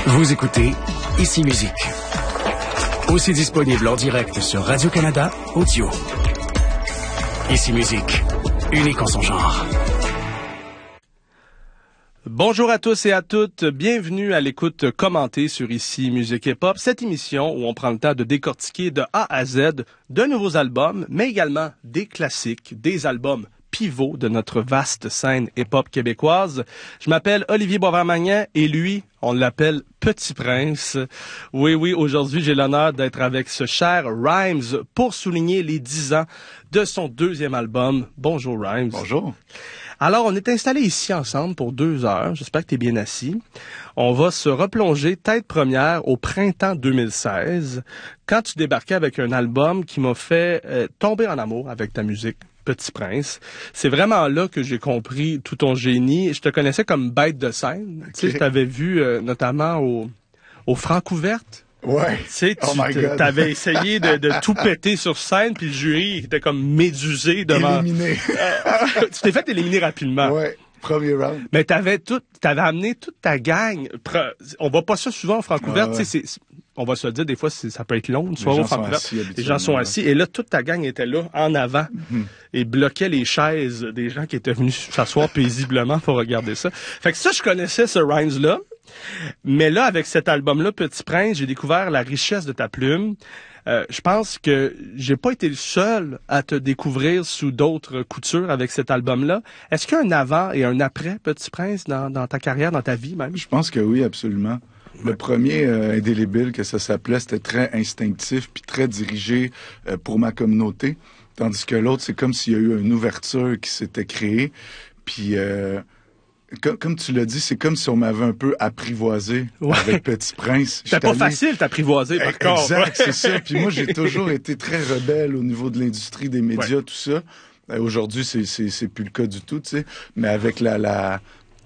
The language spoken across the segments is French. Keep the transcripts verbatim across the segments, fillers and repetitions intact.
Vous écoutez Ici Musique. Aussi disponible en direct sur Radio-Canada Audio. Ici Musique, unique en son genre. Bonjour à tous et à toutes, bienvenue à l'écoute commentée sur Ici Musique Hip-Hop, cette émission où on prend le temps de décortiquer de A à Z de nouveaux albums, mais également des classiques, des albums pivots de notre vaste scène hip-hop québécoise. Je m'appelle Olivier Boisvert-Magnan et lui, on l'appelle Petit Prince. Oui, oui, aujourd'hui, j'ai l'honneur d'être avec ce cher Rhymes pour souligner les dix ans de son deuxième album. Bonjour Rhymes. Bonjour. Alors, on est installés ici ensemble pour deux heures. J'espère que tu es bien assis. On va se replonger tête première au printemps deux mille seize, quand tu débarquais avec un album qui m'a fait euh, tomber en amour avec ta musique, Petit Prince. C'est vraiment là que j'ai compris tout ton génie. Je te connaissais comme bête de scène. Okay. Tu sais, je t'avais vu euh, notamment au, au Francouverte. Ouais. Tu sais, tu oh avais essayé de, de tout péter sur scène, puis le jury était comme médusé devant... Éliminé. Euh, tu t'es fait éliminer rapidement. Ouais. Premier round. Mais t'avais tout, t'avais amené toute ta gang. On voit pas ça souvent en Francouverte. Ouais, ouais. Tu sais, on va se le dire, des fois, ça peut être long, soit au Francouverte. Les gens sont assis. Et là, toute ta gang était là, en avant, mm-hmm. et bloquait les chaises des gens qui étaient venus s'asseoir paisiblement pour regarder ça. Fait que ça, je connaissais ce Rhymes-là. Mais là, avec cet album-là, Petit Prince, j'ai découvert la richesse de ta plume. Euh, je pense que j'ai pas été le seul à te découvrir sous d'autres coutures avec cet album-là. Est-ce qu'il y a un avant et un après Petit Prince dans, dans ta carrière, dans ta vie même? Je pense que oui, absolument. Le premier, euh, Indélébile, que ça s'appelait, c'était très instinctif puis très dirigé euh, pour ma communauté. Tandis que l'autre, c'est comme s'il y a eu une ouverture qui s'était créée. Puis... Euh, Comme, comme tu l'as dit, c'est comme si on m'avait un peu apprivoisé ouais. avec Petit Prince. C'était pas allé... facile t'apprivoiser, par contre. Exact, c'est ça. Puis moi, j'ai toujours été très rebelle au niveau de l'industrie des médias, ouais. tout ça. Aujourd'hui, c'est, c'est, c'est plus le cas du tout, tu sais. Mais avec la, la,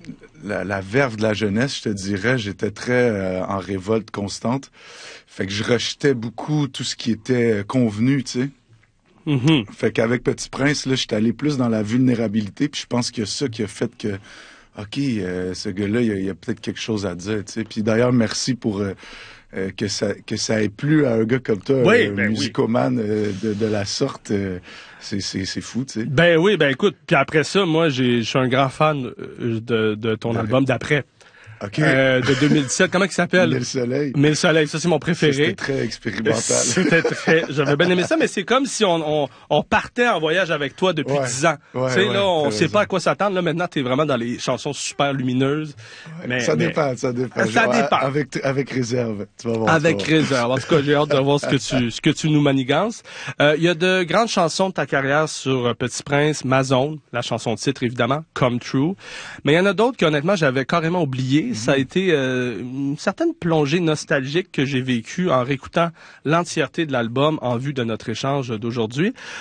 la, la verve de la jeunesse, je te dirais, j'étais très euh, en révolte constante. Fait que je rejetais beaucoup tout ce qui était convenu, tu sais. Mm-hmm. Fait qu'avec Petit Prince, là, j'étais allé plus dans la vulnérabilité. Puis je pense qu'il y a ça qui a fait que... OK, euh, ce gars-là, il y a, il y a peut-être quelque chose à dire, tu sais. Puis d'ailleurs, merci pour euh, euh, que ça que ça ait plu à un gars comme toi, oui, un ben musicomane oui. euh, de, de la sorte. Euh, c'est, c'est, c'est fou, tu sais. Ben oui, ben écoute, puis après ça, moi, j'ai, je suis un grand fan de, de ton ouais. album d'après. Okay. Euh, de deux mille dix-sept, comment il s'appelle? Mille Soleil. Mille Soleil, ça c'est mon préféré. Ça, c'était très expérimental. C'était très, j'avais bien aimé ça, mais c'est comme si on, on, on partait en voyage avec toi depuis ouais. dix ans. Ouais, tu sais, ouais, là, on sait raison. pas à quoi s'attendre. Là, maintenant, t'es vraiment dans les chansons super lumineuses. Ouais, mais, ça mais... dépend, ça dépend. Ça Genre, dépend. Avec, avec réserve, tu vas voir. Avec toi. réserve. En tout cas, j'ai hâte de voir ce que tu, ce que tu nous manigances. Euh, il y a de grandes chansons de ta carrière sur euh, Petit Prince, Ma Zone, la chanson titre, évidemment, Come True. Mais il y en a d'autres que, honnêtement, j'avais carrément oublié. Mm-hmm. Ça a été, euh, une certaine plongée nostalgique que j'ai vécue en réécoutant l'entièreté de l'album en vue de notre échange d'aujourd'hui.